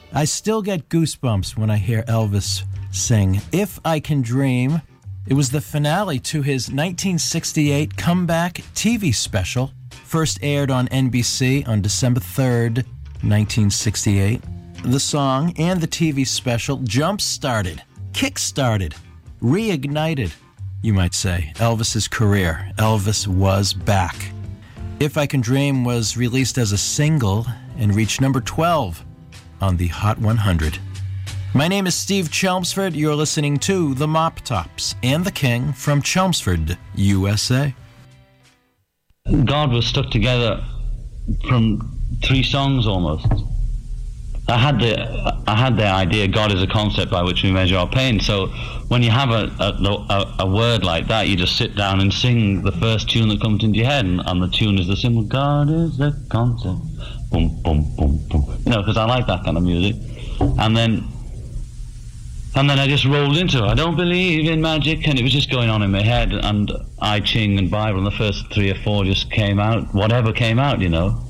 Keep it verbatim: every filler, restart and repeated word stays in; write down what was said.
I still get goosebumps when I hear Elvis sing If I Can Dream. It was the finale to his nineteen sixty-eight comeback T V special, first aired on N B C on December third, nineteen sixty-eight. The song and the T V special jump-started, kick-started, reignited, you might say, Elvis's career. Elvis was back. If I Can Dream was released as a single and reached number twelve on the Hot one hundred. My name is Steve Chelmsford. You're listening to The Mop Tops and the King from Chelmsford, U S A. God was stuck together from three songs almost. I had the I had the idea God is a concept by which we measure our pain. So when you have a a, a, a word like that, you just sit down and sing the first tune that comes into your head, and, and the tune is the simple God is a concept. Boom, boom, boom, boom. You know, because I like that kind of music. And then and then I just rolled into it. I don't believe in magic, and it was just going on in my head. And I Ching and Bible, and the first three or four just came out. Whatever came out, you know.